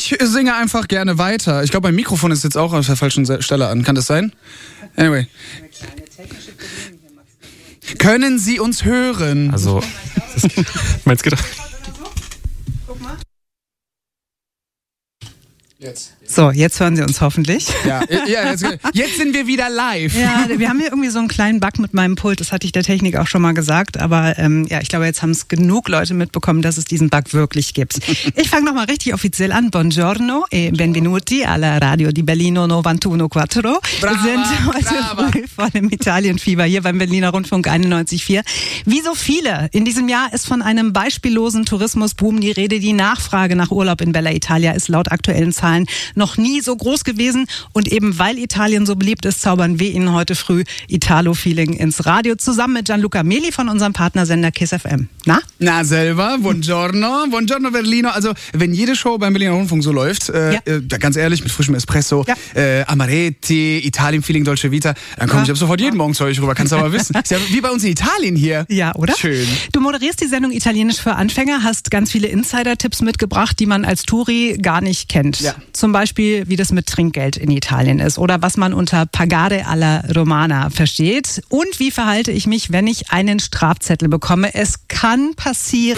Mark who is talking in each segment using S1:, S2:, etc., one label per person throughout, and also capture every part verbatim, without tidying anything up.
S1: Ich singe einfach gerne weiter. Ich glaube, mein Mikrofon ist jetzt auch auf der falschen Stelle an. Kann das sein? Anyway. Können Sie uns hören?
S2: Also, meinst du gedacht?
S1: Jetzt.
S3: So, jetzt hören Sie uns hoffentlich.
S1: Ja, ja jetzt, jetzt sind wir wieder live.
S3: Ja, wir haben hier irgendwie so einen kleinen Bug mit meinem Pult, das hatte ich der Technik auch schon mal gesagt, aber ähm, ja, ich glaube, jetzt haben es genug Leute mitbekommen, dass es diesen Bug wirklich gibt. Ich fange nochmal richtig offiziell an. Buongiorno e benvenuti alla Radio di Berlino neunundneunzig Komma vier. Wir sind heute
S1: brava.
S3: früh voll im Italienfieber hier beim Berliner Rundfunk einundneunzig Komma vier. Wie so viele, in diesem Jahr ist von einem beispiellosen Tourismusboom die Rede. Die Nachfrage nach Urlaub in Bella Italia ist laut aktuellen Zahlen noch nie so groß gewesen. Und eben weil Italien so beliebt ist, zaubern wir Ihnen heute früh Italo-Feeling ins Radio zusammen mit Gianluca Meli von unserem Partnersender KISS F M. Na?
S1: Na selber, buongiorno, buongiorno Berlino. Also wenn jede Show beim Berliner Rundfunk so läuft, äh,
S3: Ja.
S1: äh, ganz ehrlich, mit frischem Espresso,
S3: Ja.
S1: äh, Amaretti, Italien-Feeling, Dolce Vita, dann komme
S3: Ja.
S1: ich ab sofort jeden Morgen zu euch rüber, kannst du aber wissen. Ist ja wie bei uns in Italien hier.
S3: Ja, oder?
S1: Schön.
S3: Du moderierst die Sendung Italienisch für Anfänger, hast ganz viele Insider-Tipps mitgebracht, die man als Touri gar nicht kennt.
S1: Ja.
S3: Zum Beispiel, wie das mit Trinkgeld in Italien ist oder was man unter Pagare alla Romana versteht. Und wie verhalte ich mich, wenn ich einen Strafzettel bekomme? Es kann passieren.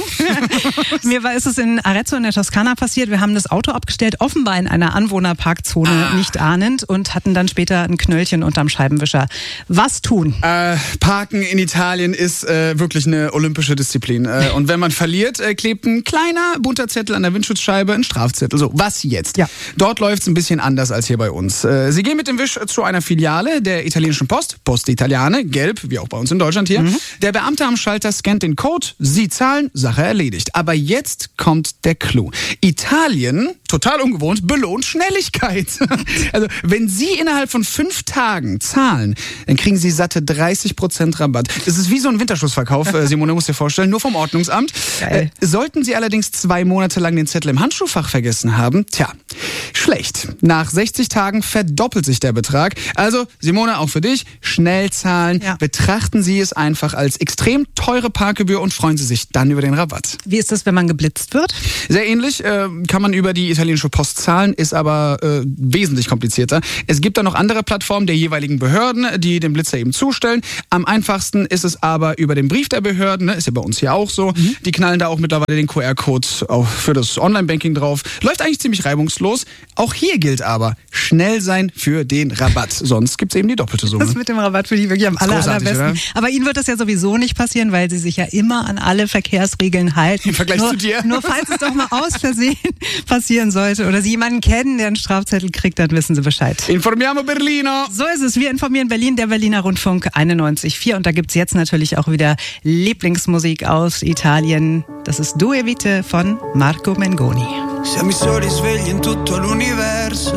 S3: Mir war, ist es in Arezzo in der Toskana passiert. Wir haben das Auto abgestellt, offenbar in einer Anwohnerparkzone,
S1: Ah.
S3: nicht ahnend, und hatten dann später ein Knöllchen unterm Scheibenwischer. Was tun?
S1: Äh, Parken in Italien ist äh, wirklich eine olympische Disziplin. Äh, und wenn man verliert, äh, klebt ein kleiner bunter Zettel an der Windschutzscheibe, ein Strafzettel. So, was jetzt?
S3: Ja.
S1: Dort läuft es ein bisschen anders als hier bei uns. Äh, Sie gehen mit dem Wisch zu einer Filiale der italienischen Post, Poste Italiane, gelb, wie auch bei uns in Deutschland hier. Mhm. Der Beamte am Schalter scannt den Code, Sie zahlen, Sache erledigt. Aber jetzt kommt der Clou. Italien, total ungewohnt, belohnt Schnelligkeit. Also, wenn Sie innerhalb von fünf Tagen zahlen, dann kriegen Sie satte dreißig Prozent Rabatt. Das ist wie so ein Winterschussverkauf, äh, Simone, musst dir vorstellen, nur vom Ordnungsamt.
S3: Geil.
S1: Äh, sollten Sie allerdings zwei Monate lang den Zettel im Handschuhfach vergessen haben, tja, schlecht. Nach sechzig Tagen verdoppelt sich der Betrag. Also, Simone, auch für dich, schnell zahlen.
S3: Ja.
S1: Betrachten Sie es einfach als extrem teure Parkgebühr und freuen Sie sich dann über den Rabatt.
S3: Wie ist das, wenn man geblitzt wird?
S1: Sehr ähnlich, äh, kann man über die italienische Post zahlen, ist aber äh, wesentlich komplizierter. Es gibt da noch andere Plattformen der jeweiligen Behörden, die den Blitzer eben zustellen. Am einfachsten ist es aber über den Brief der Behörden, ne? Ist ja bei uns hier auch so. Mhm. Die knallen da auch mittlerweile den Q R-Code auch für das Online-Banking drauf. Läuft eigentlich ziemlich reibungslos. Auch hier gilt aber, schnell sein für den Rabatt. Sonst gibt's eben die doppelte Summe.
S3: Das mit dem Rabatt finde ich wirklich am aller,
S1: großartig,
S3: allerbesten.
S1: oder?
S3: Aber Ihnen wird das ja sowieso nicht passieren, weil Sie sich ja immer an alle Verkehrsregeln halten.
S1: Im Vergleich
S3: nur,
S1: zu dir.
S3: Nur falls es doch mal aus Versehen passieren sollte oder Sie jemanden kennen, der einen Strafzettel kriegt, dann wissen Sie Bescheid.
S1: Informiamo Berlino!
S3: So ist es. Wir informieren Berlin, der Berliner Rundfunk einundneunzig Komma vier. Und da gibt's jetzt natürlich auch wieder Lieblingsmusik aus Italien. Das ist Due Vite von Marco Mengoni.
S4: Siamo i soli svegli in tutto l'universo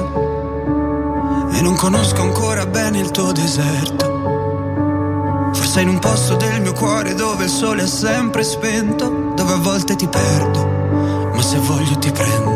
S4: e non conosco ancora bene il tuo deserto. Forse in un posto del mio cuore dove il sole è sempre spento, dove a volte ti perdo, ma se voglio ti prendo.